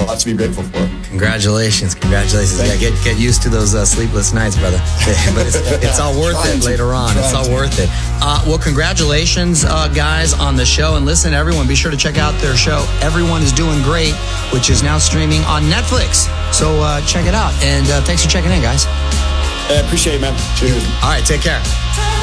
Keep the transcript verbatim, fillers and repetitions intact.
lot to be grateful for. Congratulations, congratulations. Thank yeah, get get used to those uh, sleepless nights, brother. But it's, it's all worth it later on. It's all worth it. Uh, well, congratulations, uh, guys, on the show. And listen, everyone, be sure to check out their show, Everyone is Doing Great, which is now streaming on Netflix. So uh, check it out. And uh, thanks for checking in, guys. I appreciate it, man. Cheers. All right, take care.